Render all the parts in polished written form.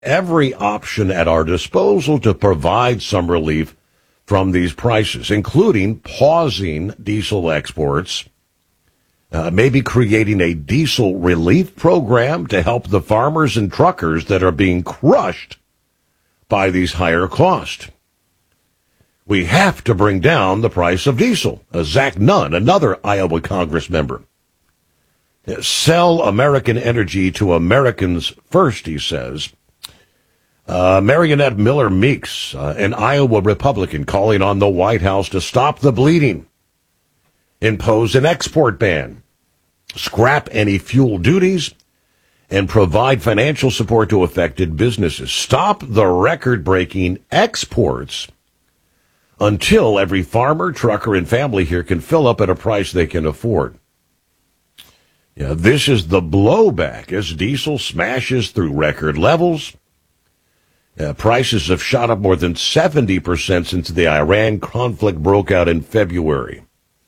every option at our disposal to provide some relief from these prices, including pausing diesel exports, maybe creating a diesel relief program to help the farmers and truckers that are being crushed by these higher costs. We have to bring down the price of diesel. Zach Nunn, another Iowa Congress member. Sell American energy to Americans first, he says. Marionette Miller Meeks, an Iowa Republican, calling on the White House to stop the bleeding, impose an export ban, scrap any fuel duties, and provide financial support to affected businesses. Stop the record-breaking exports until every farmer, trucker, and family here can fill up at a price they can afford. Yeah, this is the blowback as diesel smashes through record levels. Prices have shot up more than 70% since the Iran conflict broke out in February.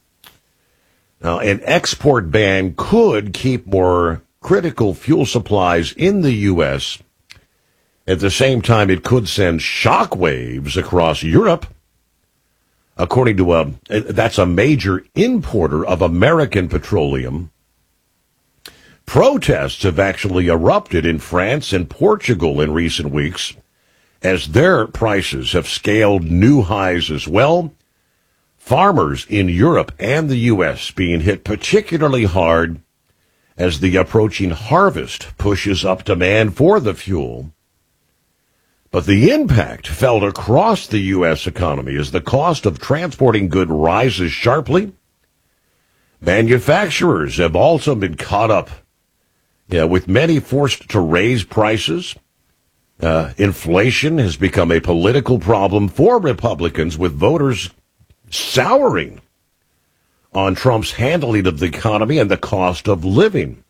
Now, an export ban could keep more critical fuel supplies in the U.S. At the same time, it could send shockwaves across Europe. According to that's a major importer of American petroleum. Protests have actually erupted in France and Portugal in recent weeks as their prices have scaled new highs as well. Farmers in Europe and the U.S. being hit particularly hard as the approaching harvest pushes up demand for the fuel. But the impact felt across the U.S. economy as the cost of transporting goods rises sharply. Manufacturers have also been caught up, with many forced to raise prices. Inflation has become a political problem for Republicans, with voters souring on Trump's handling of the economy and the cost of living.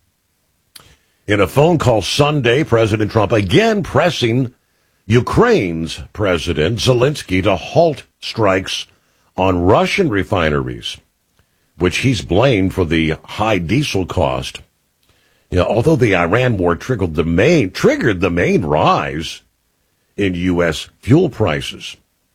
In a phone call Sunday, President Trump again pressing Ukraine's President Zelensky to halt strikes on Russian refineries, which he's blamed for the high diesel cost. Although the Iran war triggered the main rise in U.S. fuel prices.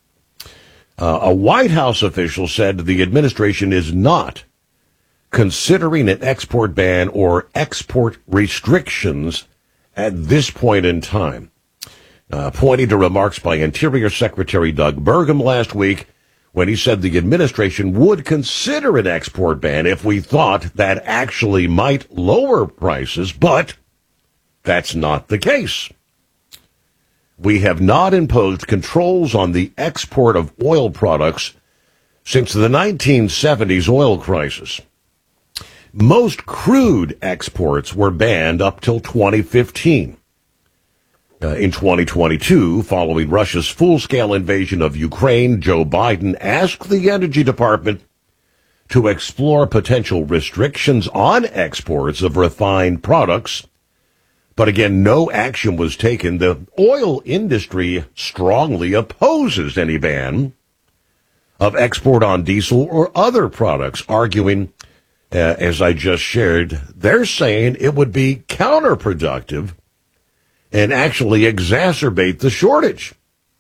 A White House official said the administration is not considering an export ban or export restrictions at this point in time. Pointing to remarks by Interior Secretary Doug Burgum last week when he said the administration would consider an export ban if we thought that actually might lower prices, but that's not the case. We have not imposed controls on the export of oil products since the 1970s oil crisis. Most crude exports were banned up till 2015. In 2022, following Russia's full-scale invasion of Ukraine, Joe Biden asked the Energy Department to explore potential restrictions on exports of refined products. But again, no action was taken. The oil industry strongly opposes any ban of export on diesel or other products, arguing, as I just shared, they're saying it would be counterproductive and actually exacerbate the shortage.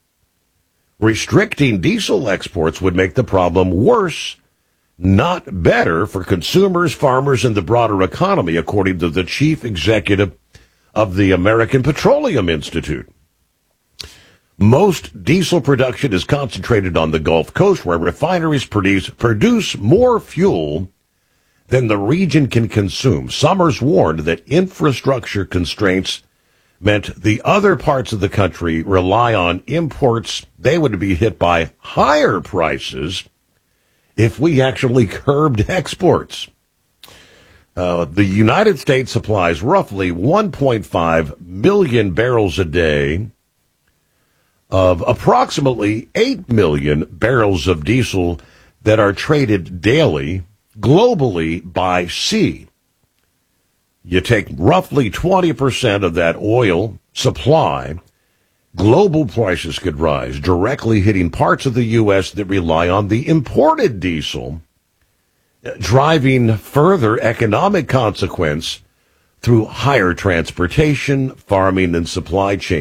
Restricting diesel exports would make the problem worse, not better, for consumers, farmers, and the broader economy, according to the chief executive of the American Petroleum Institute. Most diesel production is concentrated on the Gulf Coast, where refineries produce more fuel than the region can consume. Summers warned that infrastructure constraints meant the other parts of the country rely on imports. They would be hit by higher prices if we actually curbed exports. The United States supplies roughly 1.5 million barrels a day of approximately 8 million barrels of diesel that are traded daily globally by sea. You take roughly 20% of that oil supply, global prices could rise, directly hitting parts of the U.S. that rely on the imported diesel, driving further economic consequence through higher transportation, farming, and supply chain